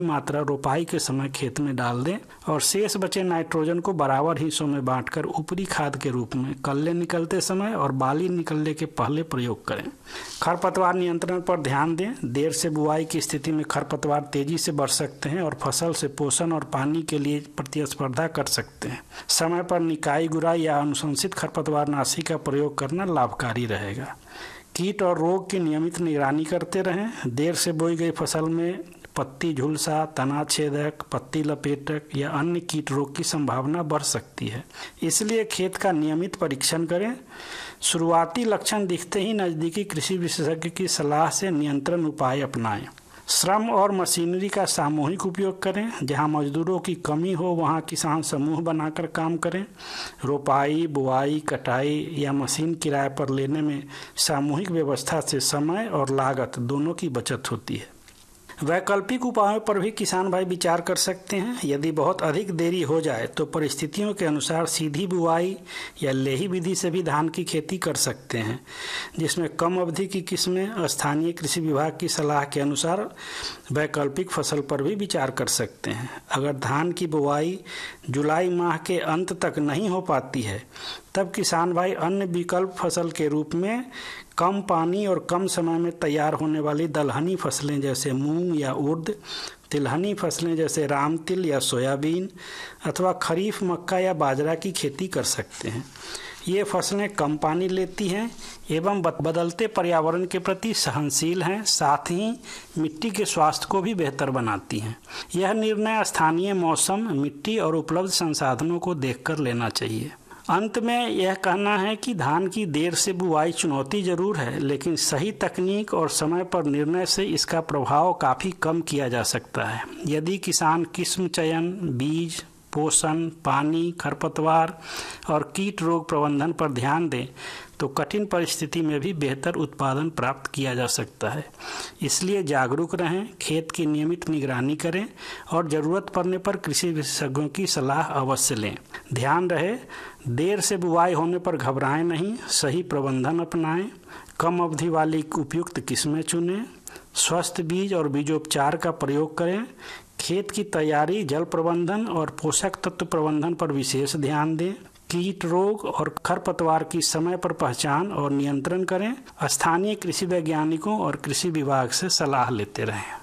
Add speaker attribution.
Speaker 1: मात्रा रोपाई के समय खेत में डाल दें और शेष बचे नाइट्रोजन को बराबर हिस्सों में बांटकर ऊपरी खाद के रूप में कल्ले निकलते समय और बाली निकलने के पहले प्रयोग करें। खरपतवार नियंत्रण पर ध्यान दें। देर से बुआई की स्थिति में खरपतवार तेजी से बढ़ सकते हैं और फसल से पोषण और पानी के लिए प्रतिस्पर्धा कर सकते हैं। समय पर निकाई गुड़ाई या अनुशंसित खरपतवारनाशी का प्रयोग करना लाभकारी रहेगा। कीट और रोग की नियमित निगरानी करते रहें। देर से बोई गई फसल में पत्ती झुलसा, तना छेदक, पत्ती लपेटक या अन्य कीट रोग की संभावना बढ़ सकती है, इसलिए खेत का नियमित परीक्षण करें। शुरुआती लक्षण दिखते ही नज़दीकी कृषि विशेषज्ञ की सलाह से नियंत्रण उपाय अपनाएं। श्रम और मशीनरी का सामूहिक उपयोग करें। जहां मजदूरों की कमी हो वहां किसान समूह बनाकर काम करें। रोपाई, बुआई, कटाई या मशीन किराए पर लेने में सामूहिक व्यवस्था से समय और लागत दोनों की बचत होती है। वैकल्पिक उपायों पर भी किसान भाई विचार कर सकते हैं। यदि बहुत अधिक देरी हो जाए तो परिस्थितियों के अनुसार सीधी बुआई या लेही विधि से भी धान की खेती कर सकते हैं, जिसमें कम अवधि की किस्में स्थानीय कृषि विभाग की सलाह के अनुसार वैकल्पिक फसल पर भी विचार कर सकते हैं। अगर धान की बुआई जुलाई माह के अंत तक नहीं हो पाती है तब किसान भाई अन्य विकल्प फसल के रूप में कम पानी और कम समय में तैयार होने वाली दलहनी फसलें जैसे मूंग या उर्द, तिलहनी फसलें जैसे राम तिल या सोयाबीन अथवा खरीफ मक्का या बाजरा की खेती कर सकते हैं। ये फसलें कम पानी लेती हैं एवं बदलते पर्यावरण के प्रति सहनशील हैं, साथ ही मिट्टी के स्वास्थ्य को भी बेहतर बनाती हैं। यह निर्णय स्थानीय मौसम, मिट्टी और उपलब्ध संसाधनों को देखकर लेना चाहिए। अंत में यह कहना है कि धान की देर से बुआई चुनौती जरूर है, लेकिन सही तकनीक और समय पर निर्णय से इसका प्रभाव काफ़ी कम किया जा सकता है। यदि किसान किस्म चयन, बीज, पोषण, पानी, खरपतवार और कीट रोग प्रबंधन पर ध्यान दें तो कठिन परिस्थिति में भी बेहतर उत्पादन प्राप्त किया जा सकता है। इसलिए जागरूक रहें, खेत की नियमित निगरानी करें और ज़रूरत पड़ने पर कृषि विशेषज्ञों की सलाह अवश्य लें। ध्यान रहे, देर से बुआई होने पर घबराएं नहीं, सही प्रबंधन अपनाएं, कम अवधि वाली उपयुक्त किस्में चुनें, स्वस्थ बीज और बीजोपचार का प्रयोग करें। खेत की तैयारी, जल प्रबंधन और पोषक तत्व प्रबंधन पर विशेष ध्यान दें। कीट रोग और खरपतवार की समय पर पहचान और नियंत्रण करें। स्थानीय कृषि वैज्ञानिकों और कृषि विभाग से सलाह लेते रहें।